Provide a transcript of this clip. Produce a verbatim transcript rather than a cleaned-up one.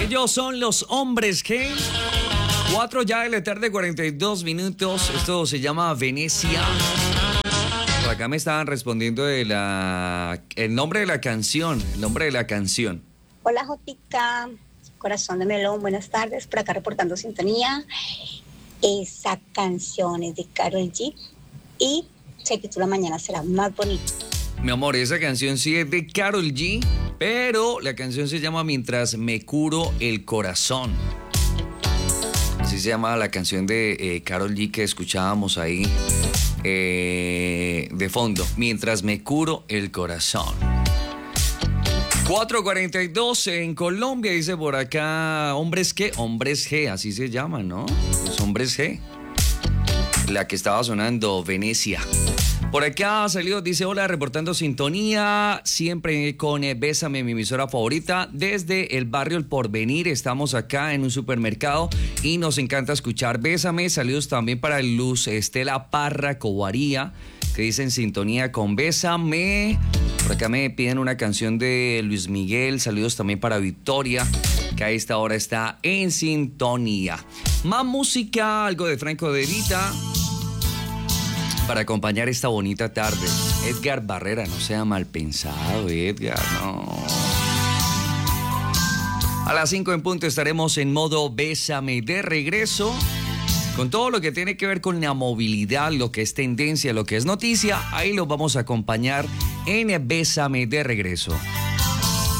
Ellos son los Hombres G. Cuatro ya de la tarde, cuarenta y dos minutos. Esto se llama Venecia. Por acá me estaban respondiendo de la el nombre de la canción. El nombre de la canción. Hola, Jotica. Corazón de melón, buenas tardes. Por acá reportando sintonía. Esa canción es de Karol G y se titula Mañana será más bonito. Mi amor, esa canción sí es de Karol G, pero la canción se llama Mientras me curo el corazón. Así se llama la canción de eh, Karol G que escuchábamos ahí eh, de fondo. Mientras me curo el corazón. cuatro cuarenta y dos en Colombia, dice por acá, hombres G, hombres G, así se llaman, ¿no? Los hombres G. La que estaba sonando, Venecia. Por acá salió, dice, hola, reportando sintonía, siempre con eh, Bésame, mi emisora favorita, desde el barrio El Porvenir, estamos acá en un supermercado y nos encanta escuchar Bésame. Saludos también para Luz Estela Parra Covaría, que dice en sintonía con Bésame. Por acá me piden una canción de Luis Miguel. Saludos también para Victoria, que a esta hora está en sintonía. Más música, algo de Franco De Vita para acompañar esta bonita tarde. Edgar Barrera, no sea mal pensado, Edgar, no. A las cinco en punto estaremos en modo Bésame de regreso, con todo lo que tiene que ver con la movilidad, lo que es tendencia, lo que es noticia. Ahí lo vamos a acompañar en Bésame de regreso.